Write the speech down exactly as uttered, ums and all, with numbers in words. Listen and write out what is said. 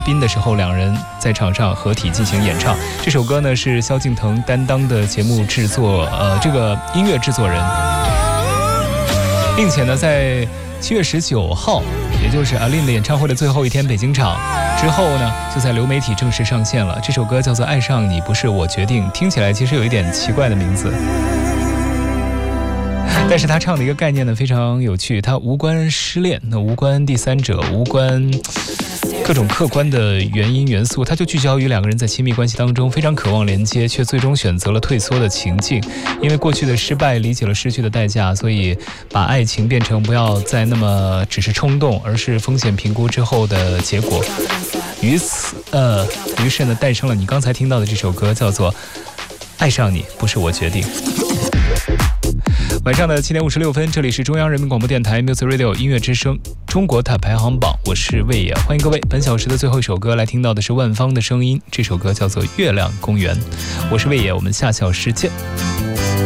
宾的时候，两人在场上合体进行演唱。这首歌呢是萧敬腾担当的节目制作，呃，这个音乐制作人，并且呢在七月十九号，也就是阿令的演唱会的最后一天北京场之后呢，就在流媒体正式上线了。这首歌叫做《爱上你不是我决定》，听起来其实有一点奇怪的名字，但是他唱的一个概念呢非常有趣，他无关失恋，那无关第三者，无关各种客观的原因元素，它就聚焦于两个人在亲密关系当中非常渴望连接，却最终选择了退缩的情境。因为过去的失败，理解了失去的代价，所以把爱情变成不要再那么只是冲动，而是风险评估之后的结果。于此，呃，于是呢，诞生了你刚才听到的这首歌，叫做《爱上你不是我决定》。晚上的七点五十六分，这里是中央人民广播电台 Music Radio 音乐之声中国塔排行榜，我是魏野，欢迎各位。本小时的最后一首歌来听到的是万芳的声音，这首歌叫做《月亮公园》。我是魏野，我们下小时见。